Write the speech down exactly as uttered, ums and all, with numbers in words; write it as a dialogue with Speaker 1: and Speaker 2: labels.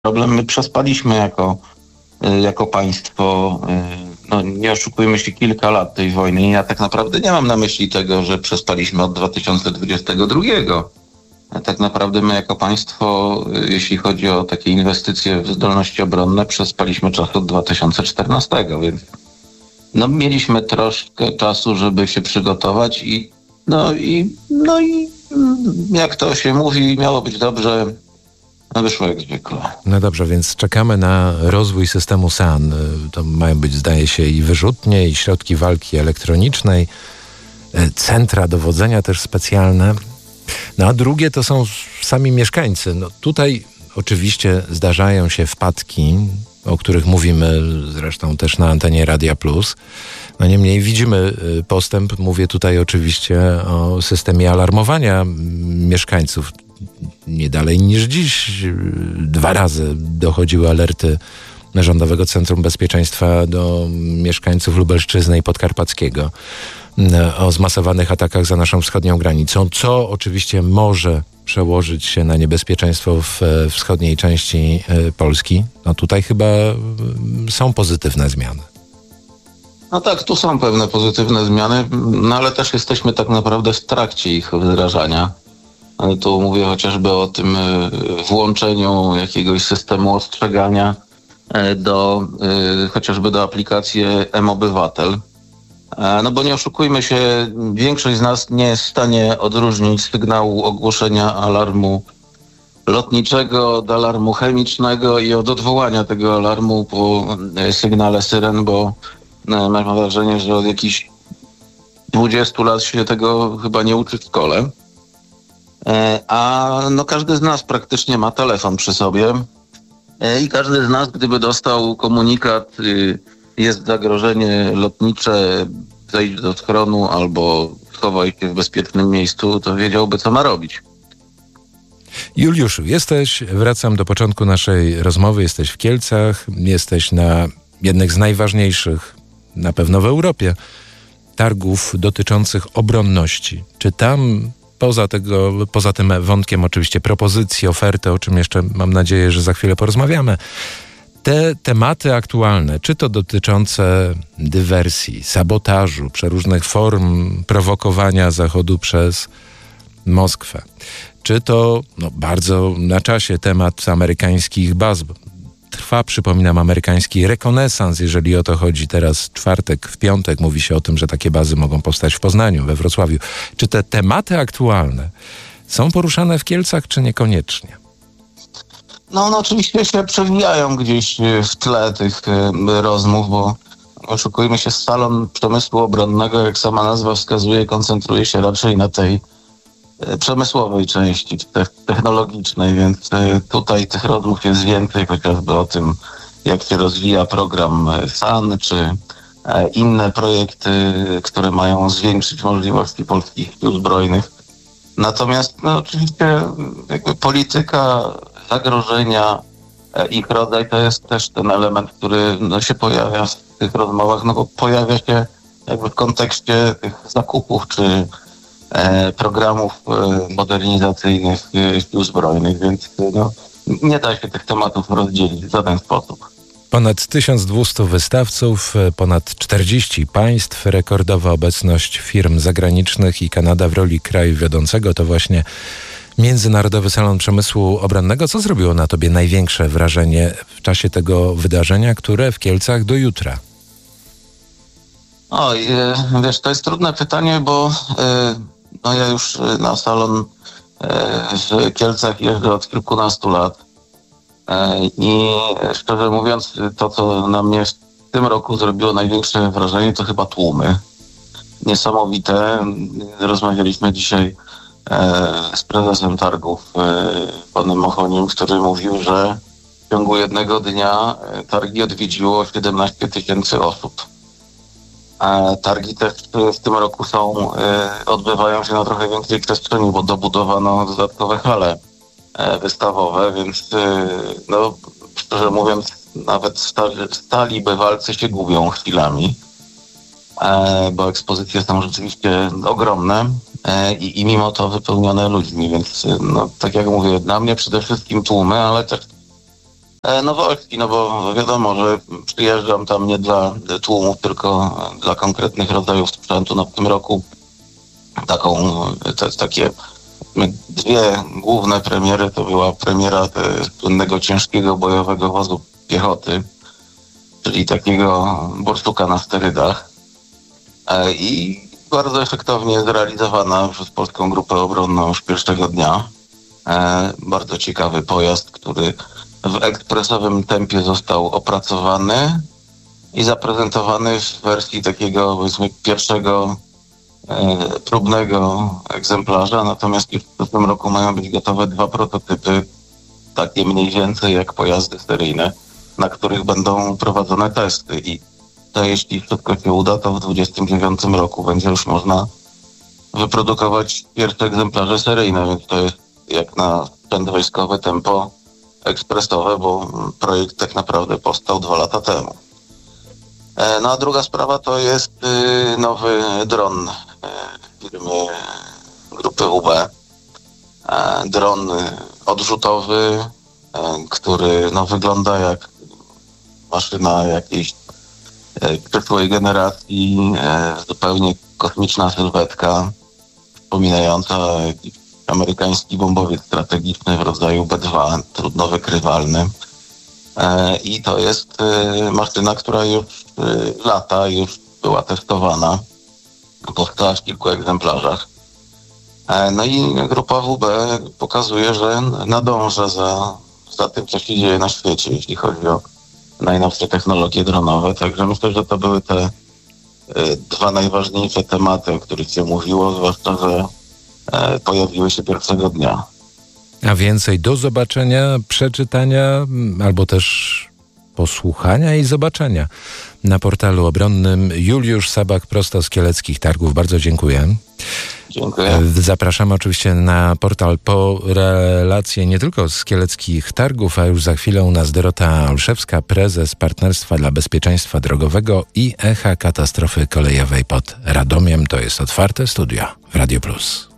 Speaker 1: problem. My przespaliśmy jako, jako państwo, no nie oszukujmy się, kilka lat tej wojny. I ja tak naprawdę nie mam na myśli tego, że przespaliśmy od dwa tysiące dwudziestego drugiego. Tak naprawdę my jako państwo, jeśli chodzi o takie inwestycje w zdolności obronne, przespaliśmy czas od dwa tysiące czternastego, więc no mieliśmy troszkę czasu, żeby się przygotować i no i no i jak to się mówi, miało być dobrze, no wyszło jak zwykle.
Speaker 2: No dobrze, więc czekamy na rozwój systemu S A N. To mają być, zdaje się, i wyrzutnie, i środki walki elektronicznej, centra dowodzenia też specjalne. No a drugie to są sami mieszkańcy. No tutaj oczywiście zdarzają się wpadki, o których mówimy zresztą też na antenie Radia Plus. No niemniej widzimy postęp. Mówię tutaj oczywiście o systemie alarmowania mieszkańców. Nie dalej niż dziś dwa razy dochodziły alerty Rządowego Centrum Bezpieczeństwa do mieszkańców Lubelszczyzny i Podkarpackiego o zmasowanych atakach za naszą wschodnią granicą, co oczywiście może przełożyć się na niebezpieczeństwo w wschodniej części Polski. No tutaj chyba są pozytywne zmiany.
Speaker 1: No tak, tu są pewne pozytywne zmiany, no ale też jesteśmy tak naprawdę w trakcie ich wdrażania. Tu mówię chociażby o tym włączeniu jakiegoś systemu ostrzegania do, chociażby do aplikacji M-Obywatel. No bo nie oszukujmy się, większość z nas nie jest w stanie odróżnić sygnału ogłoszenia alarmu lotniczego od alarmu chemicznego i od odwołania tego alarmu po sygnale syren, bo mam wrażenie, że od jakichś dwudziestu lat się tego chyba nie uczy w szkole. A no każdy z nas praktycznie ma telefon przy sobie i każdy z nas, gdyby dostał komunikat, jest zagrożenie lotnicze, zejdź do schronu albo schowaj się w bezpiecznym miejscu, to wiedziałby, co ma robić.
Speaker 2: Juliuszu, jesteś, wracam do początku naszej rozmowy, jesteś w Kielcach, jesteś na jednych z najważniejszych, na pewno w Europie, targów dotyczących obronności. Czy tam poza tego, poza tym wątkiem oczywiście propozycji, oferty, o czym jeszcze mam nadzieję, że za chwilę porozmawiamy, te tematy aktualne, czy to dotyczące dywersji, sabotażu, przeróżnych form prowokowania Zachodu przez Moskwę, czy to no, bardzo na czasie temat amerykańskich baz. Trwa, przypominam, amerykański rekonesans, jeżeli o to chodzi. Teraz czwartek, w piątek mówi się o tym, że takie bazy mogą powstać w Poznaniu, we Wrocławiu. Czy te tematy aktualne są poruszane w Kielcach, czy niekoniecznie?
Speaker 1: No, no oczywiście się przewijają gdzieś w tle tych y, rozmów, bo oszukujmy się, salon przemysłu obronnego, jak sama nazwa wskazuje, koncentruje się raczej na tej y, przemysłowej części, te, technologicznej, więc y, tutaj tych rozmów jest więcej, chociażby o tym, jak się rozwija program S A N, czy y, inne projekty, które mają zwiększyć możliwości polskich sił zbrojnych. Natomiast no, oczywiście jakby polityka zagrożenia, ich rodzaj to jest też ten element, który no, się pojawia w tych rozmowach, no bo pojawia się jakby w kontekście tych zakupów czy e, programów e, modernizacyjnych e, sił zbrojnych, więc no, nie da się tych tematów rozdzielić w żaden sposób.
Speaker 2: Ponad tysiąc dwieście wystawców, ponad czterdzieści państw, rekordowa obecność firm zagranicznych i Kanada w roli kraju wiodącego to właśnie Międzynarodowy Salon Przemysłu Obronnego. Co zrobiło na tobie największe wrażenie w czasie tego wydarzenia, które w Kielcach do jutra?
Speaker 1: Oj, wiesz, to jest trudne pytanie, bo no ja już na salon w Kielcach jeżdżę od kilkunastu lat i szczerze mówiąc, to co na mnie w tym roku zrobiło największe wrażenie, to chyba tłumy. Niesamowite. Rozmawialiśmy dzisiaj z prezesem targów, panem Mochonim, który mówił, że w ciągu jednego dnia targi odwiedziło siedemnaście tysięcy osób. A targi też w tym roku są, odbywają się na trochę większej przestrzeni, bo dobudowano dodatkowe hale wystawowe, więc no, szczerze mówiąc, nawet stali, stali bywalcy się gubią chwilami, bo ekspozycje są rzeczywiście ogromne. I, i mimo to wypełnione ludźmi, więc no, tak jak mówię, dla mnie przede wszystkim tłumy, ale też E, Nowości, no bo wiadomo, że przyjeżdżam tam nie dla tłumów, tylko dla konkretnych rodzajów sprzętu. No w tym roku taką, te, takie dwie główne premiery to była premiera te, słynnego ciężkiego bojowego wozu piechoty, czyli takiego borsuka na sterydach e, i bardzo efektownie zrealizowana przez Polską Grupę Obronną już pierwszego dnia. E, bardzo ciekawy pojazd, który w ekspresowym tempie został opracowany i zaprezentowany w wersji takiego, powiedzmy, pierwszego e, próbnego egzemplarza, natomiast już w tym roku mają być gotowe dwa prototypy, takie mniej więcej jak pojazdy seryjne, na których będą prowadzone testy i to jeśli wszystko się uda, to w dwudziestym dziewiątym roku będzie już można wyprodukować pierwsze egzemplarze seryjne, więc to jest jak na sprzęt wojskowy tempo ekspresowe, bo projekt tak naprawdę powstał dwa lata temu. No a druga sprawa to jest nowy dron firmy grupy U B. Dron odrzutowy, który no, wygląda jak maszyna jakiejś przyszłej generacji, zupełnie kosmiczna sylwetka, przypominająca jakiś amerykański bombowiec strategiczny w rodzaju B dwa, trudno wykrywalny. I to jest maszyna, która już lata, już była testowana, powstała w kilku egzemplarzach. No i grupa W B pokazuje, że nadąża za, za tym, co się dzieje na świecie, jeśli chodzi o najnowsze technologie dronowe. Także myślę, że to były te y, dwa najważniejsze tematy, o których się mówiło, zwłaszcza, że y, pojawiły się pierwszego dnia.
Speaker 2: A więcej do zobaczenia, przeczytania, albo też posłuchania i zobaczenia na portalu obronnym. Juliusz Sabak, prosto z Kieleckich Targów. Bardzo dziękuję.
Speaker 1: Dziękuję.
Speaker 2: Zapraszamy oczywiście na portal po relacje nie tylko z Kieleckich Targów, a już za chwilę u nas Dorota Olszewska, prezes Partnerstwa dla Bezpieczeństwa Drogowego i Echa Katastrofy Kolejowej pod Radomiem. To jest Otwarte Studio w Radio Plus.